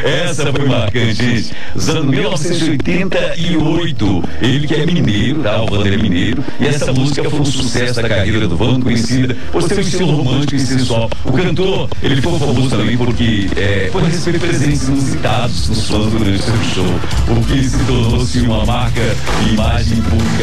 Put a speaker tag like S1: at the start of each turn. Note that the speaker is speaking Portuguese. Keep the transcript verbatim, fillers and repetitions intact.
S1: Essa foi marcante, gente. Os anos mil novecentos e oitenta e oito. Ele que é mineiro, tá? O Vander é mineiro. E essa música foi um sucesso da carreira do Vander, conhecida por seu estilo romântico e sensual. O cantor, ele ficou famoso também porque é, por receber presentes inusitados nos fãs durante seu show, o que se tornou-se uma marca e imagem pública